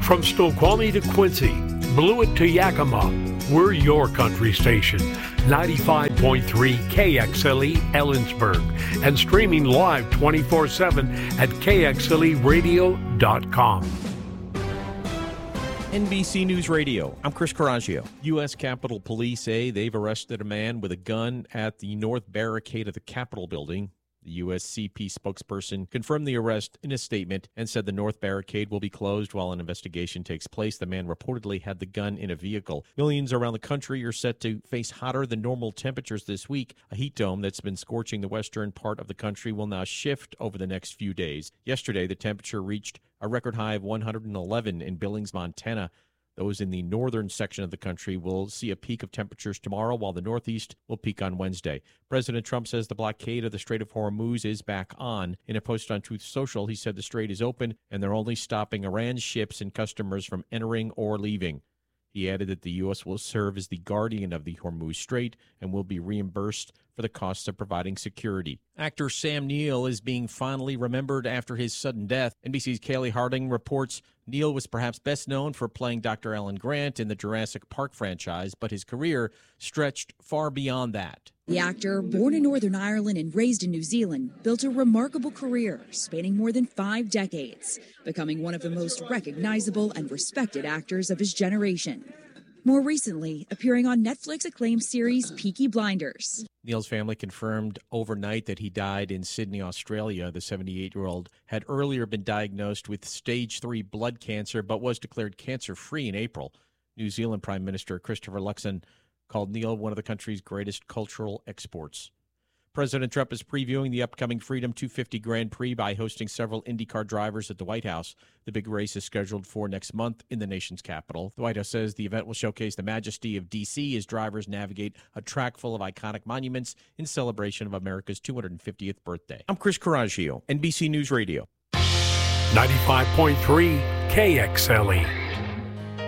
From Snoqualmie to Quincy, Blewett to Yakima, we're your country station. 95.3 KXLE Ellensburg and streaming live 24/7 at kxleradio.com. NBC News Radio, I'm Chris Coraggio. U.S. Capitol Police say they've arrested a man with a gun at the north barricade of the Capitol building. The USCP spokesperson confirmed the arrest in a statement and said the north barricade will be closed while an investigation takes place. The man reportedly had the gun in a vehicle. Millions around the country are set to face hotter than normal temperatures this week. A heat dome that's been scorching the western part of the country will now shift over the next few days. Yesterday, the temperature reached a record high of 111 in Billings, Montana. Those in the northern section of the country will see a peak of temperatures tomorrow, while the Northeast will peak on Wednesday. President Trump says the blockade of the Strait of Hormuz is back on. In a post on Truth Social, he said the strait is open and they're only stopping Iran's ships and customers from entering or leaving. He added that the U.S. will serve as the guardian of the Hormuz Strait and will be reimbursed for the costs of providing security. Actor Sam Neill is being fondly remembered after his sudden death. NBC's Kaylee Harding reports Neill was perhaps best known for playing Dr. Alan Grant in the Jurassic Park franchise, but his career stretched far beyond that. The actor, born in Northern Ireland and raised in New Zealand, built a remarkable career spanning more than 5 decades, becoming one of the most recognizable and respected actors of his generation. More recently, appearing on Netflix acclaimed series Peaky Blinders. Neil's family confirmed overnight that he died in Sydney, Australia. The 78-year-old had earlier been diagnosed with stage 3 blood cancer, but was declared cancer-free in April. New Zealand Prime Minister Christopher Luxon called Neil one of the country's greatest cultural exports. President Trump is previewing the upcoming Freedom 250 Grand Prix by hosting several IndyCar drivers at the White House. The big race is scheduled for next month in the nation's capital. The White House says the event will showcase the majesty of D.C. as drivers navigate a track full of iconic monuments in celebration of America's 250th birthday. I'm Chris Coraggio, NBC News Radio. 95.3 KXLE.